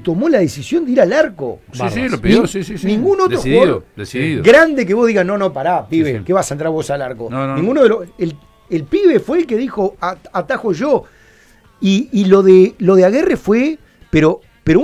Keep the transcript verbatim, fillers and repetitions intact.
tomó la decisión de ir al arco. Sí, sí, lo pidió, Ni, sí, sí, sí. Ningún otro decidido, jugador decidido. grande que vos digas, no, no, pará, pibe, Sí, sí. que vas a entrar vos al arco. No, no, Ninguno de los. El, el pibe fue el que dijo, atajo yo. Y, y lo de lo de Aguerre fue, pero